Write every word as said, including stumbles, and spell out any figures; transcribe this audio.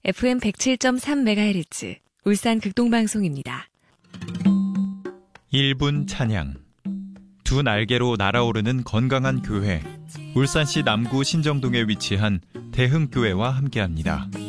에프엠 백칠 점 삼 메가헤르츠 울산 극동방송입니다. 일 분 찬양. 두 날개로 날아오르는 건강한 교회. 울산시 남구 신정동에 위치한 대흥교회와 함께합니다.